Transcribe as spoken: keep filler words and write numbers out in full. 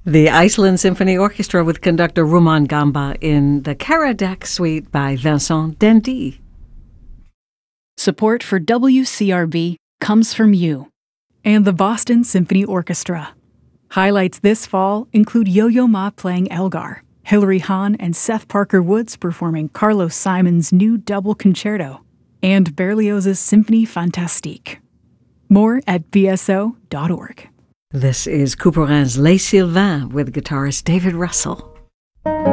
The Iceland Symphony Orchestra with conductor Ruman Gamba in the Karadak Suite by Vincent Dendy. Support for W C R B comes from you. And the Boston Symphony Orchestra. Highlights this fall include Yo-Yo Ma playing Elgar, Hilary Hahn and Seth Parker Woods performing Carlos Simon's new double concerto, and Berlioz's Symphonie Fantastique. More at b s o dot org. This is Couperin's Les Sylvains with guitarist David Russell.